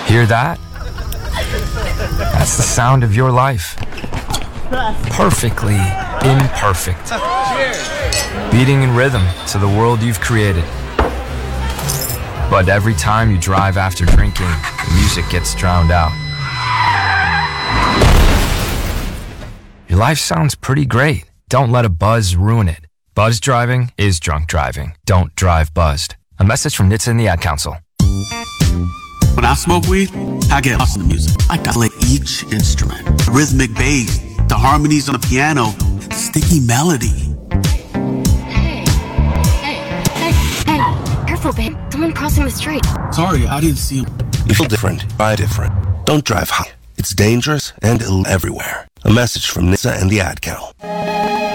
Hear that? That's the sound of your life. Perfectly imperfect. Beating in rhythm to the world you've created. But every time you drive after drinking, the music gets drowned out. Your life sounds pretty great. Don't let a buzz ruin it. Buzz driving is drunk driving. Don't drive buzzed. A message from NHTSA and the Ad Council. When I smoke weed, I get lost in the music. I play each instrument. The rhythmic bass, the harmonies on the piano, the sticky melody. Hey, careful, babe. Someone crossing the street. Sorry, I didn't see him. You feel different, buy different. Don't drive high. It's dangerous and illegal everywhere. A message from NHTSA and the Ad Council.